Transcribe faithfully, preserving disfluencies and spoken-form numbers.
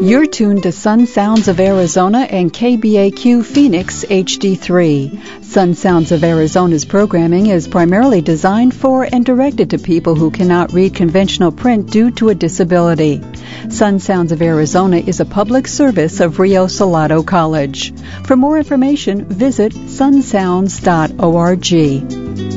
You're tuned to Sun Sounds of Arizona and K B A Q Phoenix H D three. Sun Sounds of Arizona's programming is primarily designed for and directed to people who cannot read conventional print due to a disability. Sun Sounds of Arizona is a public service of Rio Salado College. For more information, visit sun sounds dot org.